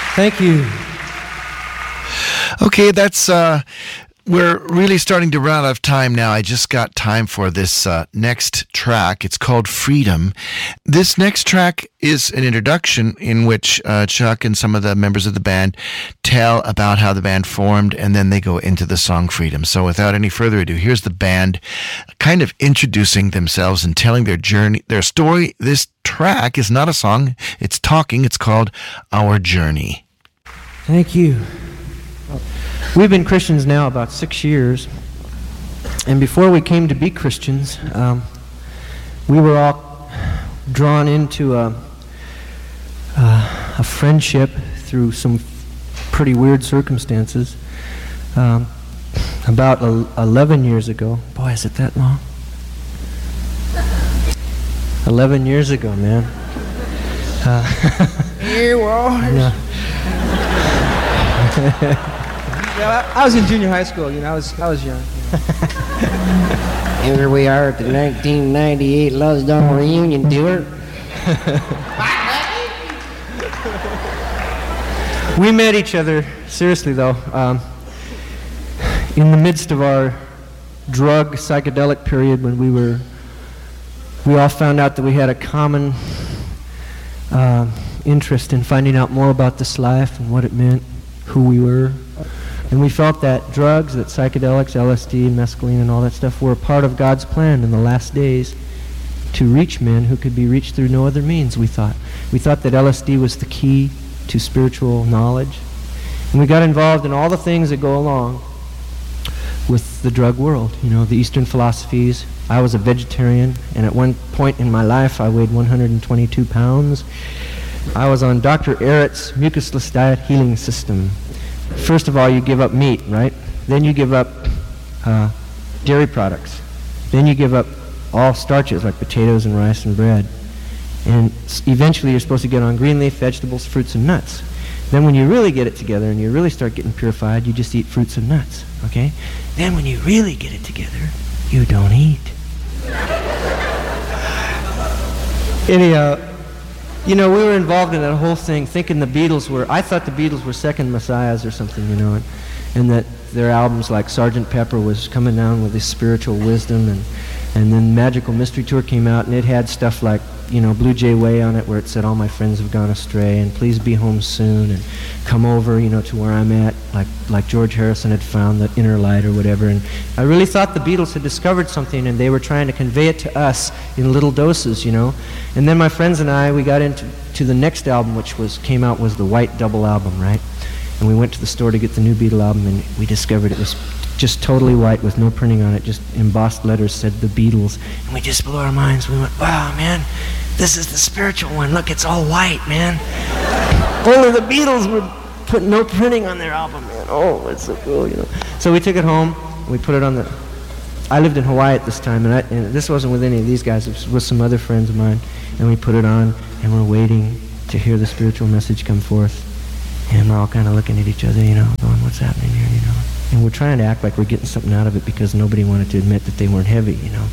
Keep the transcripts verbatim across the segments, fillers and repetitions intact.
Thank you. Okay, that's, uh, we're really starting to run out of time now. I just got time for this uh, next track. It's called Freedom. This next track is an introduction in which uh, Chuck and some of the members of the band tell about how the band formed, and then they go into the song Freedom. So without any further ado, here's the band kind of introducing themselves and telling their journey, their story. This track is not a song, it's talking. It's called Our Journey. Thank you. We've been Christians now about six years, and before we came to be Christians, um, we were all drawn into a, uh, a friendship through some pretty weird circumstances. Um, about eleven years ago, boy, is it that long? eleven years ago, man. Uh, yeah, well, no. Yeah, I was in junior high school, you know, I was I was young. And here we are at the nineteen ninety-eight Lusdome reunion tour. We met each other, seriously though, um, in the midst of our drug psychedelic period when we were, we all found out that we had a common uh, interest in finding out more about this life and what it meant, who we were. And we felt that drugs, that psychedelics, L S D, mescaline, and all that stuff were a part of God's plan in the last days to reach men who could be reached through no other means, we thought. We thought that L S D was the key to spiritual knowledge. And we got involved in all the things that go along with the drug world, you know, the Eastern philosophies. I was a vegetarian, and at one point in my life I weighed one hundred twenty-two pounds. I was on Doctor Ehret's mucusless diet healing system. First of all, you give up meat, right? Then you give up uh, dairy products. Then you give up all starches like potatoes and rice and bread. And s- eventually you're supposed to get on green leaf vegetables, fruits, and nuts. Then when you really get it together and you really start getting purified, you just eat fruits and nuts, okay? Then when you really get it together, you don't eat. Anyhow, you know, we were involved in that whole thing, thinking the Beatles were, I thought the Beatles were second messiahs or something, you know, and, and that their albums like Sergeant Pepper was coming down with this spiritual wisdom, and, and then Magical Mystery Tour came out, and it had stuff like, you know, Blue Jay Way on it, where it said, all my friends have gone astray, and please be home soon, and come over, you know, to where I'm at, like like George Harrison had found that inner light or whatever. And I really thought the Beatles had discovered something, and they were trying to convey it to us in little doses, you know. And then my friends and I, we got into to the next album, which was came out, was the White Double album, right? And we went to the store to get the new Beatle album, and we discovered it was just totally white with no printing on it, just embossed letters said the Beatles. And we just blew our minds. We went, wow, man, this is the spiritual one. Look, it's all white, man. Only the Beatles would put no printing on their album, man. Oh, it's so cool, you know. So we took it home, and we put it on the... I lived in Hawaii at this time, and, I, and this wasn't with any of these guys. It was with some other friends of mine. And we put it on, and we're waiting to hear the spiritual message come forth. And we're all kind of looking at each other, you know, going, what's happening here, you know. And we're trying to act like we're getting something out of it because nobody wanted to admit that they weren't heavy, you know.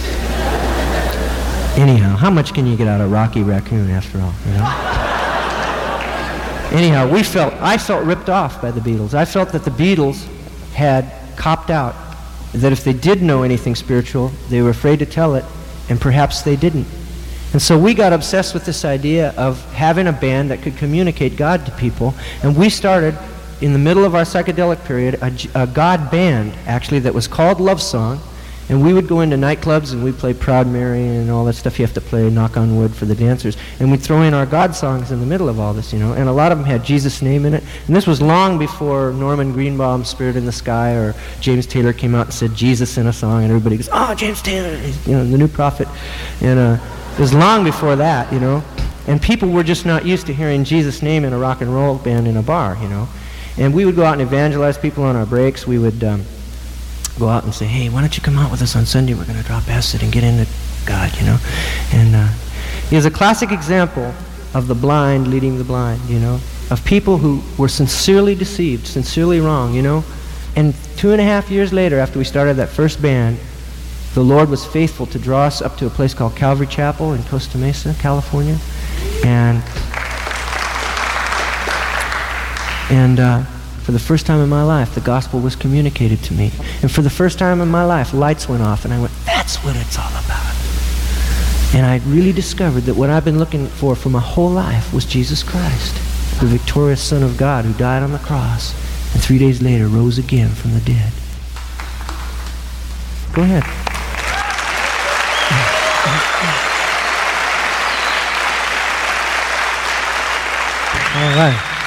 Anyhow, how much can you get out of Rocky Raccoon after all, you know? Anyhow, we felt, I felt ripped off by the Beatles. I felt that the Beatles had copped out, that if they did know anything spiritual, they were afraid to tell it, and perhaps they didn't. And so we got obsessed with this idea of having a band that could communicate God to people, and we started, in the middle of our psychedelic period, a, a God band, actually, that was called Love Song, and we would go into nightclubs and we'd play Proud Mary and all that stuff you have to play, Knock on Wood for the dancers, and we'd throw in our God songs in the middle of all this, you know, and a lot of them had Jesus' name in it, and this was long before Norman Greenbaum's Spirit in the Sky or James Taylor came out and said Jesus in a song, and everybody goes, oh, James Taylor, you know, the new prophet, and uh, it was long before that, you know, and people were just not used to hearing Jesus' name in a rock and roll band in a bar, you know, and we would go out and evangelize people on our breaks. We would um, go out and say, hey, why don't you come out with us on Sunday? We're going to drop acid and get into God, you know, and uh, he was a classic example of the blind leading the blind, you know, of people who were sincerely deceived, sincerely wrong, you know, and two and a half years later, after we started that first band, the Lord was faithful to draw us up to a place called Calvary Chapel in Costa Mesa, California. And And uh, for the first time in my life, the gospel was communicated to me. And for the first time in my life, lights went off, and I went, that's what it's all about. And I really discovered that what I've been looking for for my whole life was Jesus Christ, the victorious Son of God who died on the cross and three days later rose again from the dead. Go ahead. All right.